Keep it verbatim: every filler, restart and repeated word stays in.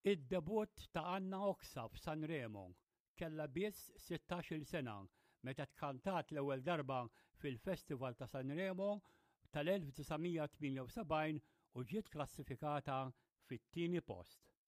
Id-debut ta' Anna Oksa f'Sanremo kellha biss sittax-il sena meta kkantat l-ewwel darba fil-Festival ta' Sanremo tal-elf tisamija tminja u sebgħin u ġiet klassifikata fit-tieni post.